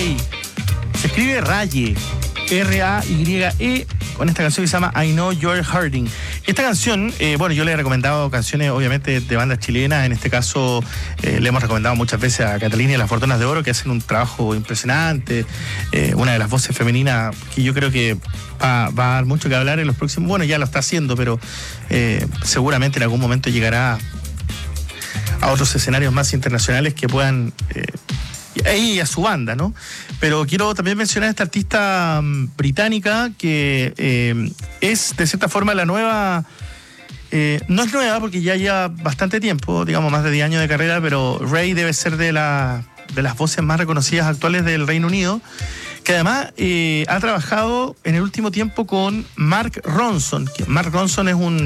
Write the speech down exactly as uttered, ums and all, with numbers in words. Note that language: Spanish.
Ray. Se escribe Raye, R A Y E, con esta canción que se llama I Know You're Hurting. Esta canción, eh, bueno, yo le he recomendado canciones obviamente de bandas chilenas. En este caso eh, le hemos recomendado muchas veces a Catalina y las Fortunas de Oro, que hacen un trabajo impresionante. Eh, una de las voces femeninas que yo creo que va, va a dar mucho que hablar en los próximos. Bueno, ya lo está haciendo, pero eh, seguramente en algún momento llegará a otros escenarios más internacionales que puedan... Eh, y a su banda, ¿no? Pero quiero también mencionar a esta artista um, británica que eh, es, de cierta forma, la nueva... Eh, no es nueva porque ya lleva bastante tiempo, digamos más de diez años de carrera, pero Ray debe ser de, la, de las voces más reconocidas actuales del Reino Unido, que además eh, ha trabajado en el último tiempo con Mark Ronson. Mark Ronson es un